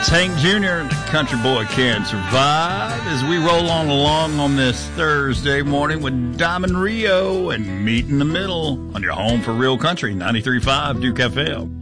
Tank Jr. and the Country Boy Can't Survive as we roll on this Thursday morning with Diamond Rio and Meet in the Middle on your home for real country, 93.5 Duke FM.